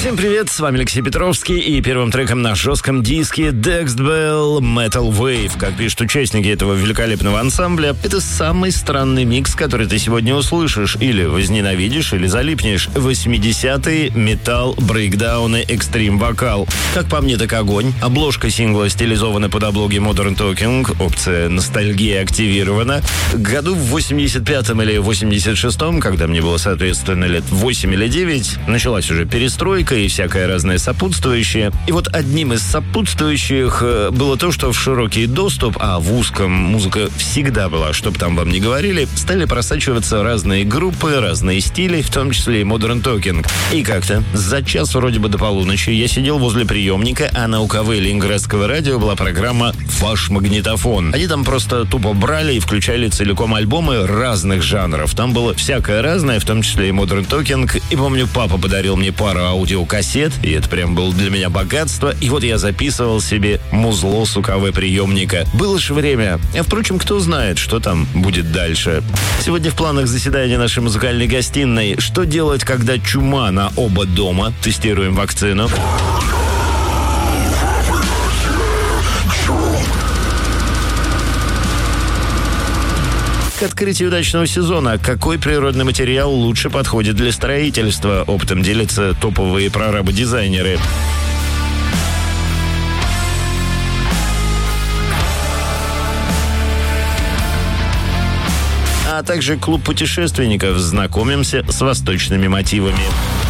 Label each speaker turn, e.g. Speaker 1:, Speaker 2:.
Speaker 1: Всем привет, с вами Алексей Петровский, и первым треком на жестком диске Dexed Bell Metal Wave. Как пишут участники этого великолепного ансамбля, это самый странный микс, который ты сегодня услышишь, или возненавидишь, или залипнешь. 80-е металл, брейкдауны, экстрим вокал. Как по мне, так огонь. Обложка сингла стилизована под облоги Modern Talking, опция ностальгия активирована. Году в 85-м или 86-м, когда мне было, соответственно, лет 8 или 9, началась уже перестройка и всякое разное сопутствующее. И вот одним из сопутствующих было то, что в широкий доступ, а в узком музыка всегда была, чтоб там вам не говорили, стали просачиваться разные группы, разные стили, в том числе и Modern Talking. И как-то за час вроде бы до полуночи я сидел возле приемника, а на УКВ Ленинградского радио была программа «Фаш-магнитофон». Они там просто тупо брали и включали целиком альбомы разных жанров. Там было всякое разное, в том числе и Modern Talking. И помню, папа подарил мне пару аудиокассет, и это прям было для меня богатство. И вот я записывал себе музло с УКВ-приемника. Было же время. А впрочем, кто знает, что там будет дальше. Сегодня в планах заседания нашей музыкальной гостиной. Что делать, когда чума на оба дома? Тестируем вакцину. К открытию удачного сезона. Какой природный материал лучше подходит для строительства? Опытом делятся топовые прорабы-дизайнеры. А также клуб путешественников. Знакомимся с восточными мотивами.